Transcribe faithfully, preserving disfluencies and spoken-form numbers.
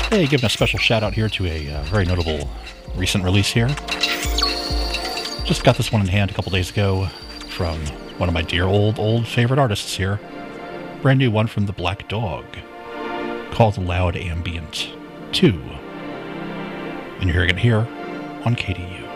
Hey, giving a special shout out here to a uh, very notable recent release here. Just got this one in hand a couple days ago from one of my dear old, old favorite artists here. Brand new one from the Black Dog called Loud Ambient two. And you're hearing it here on K D U.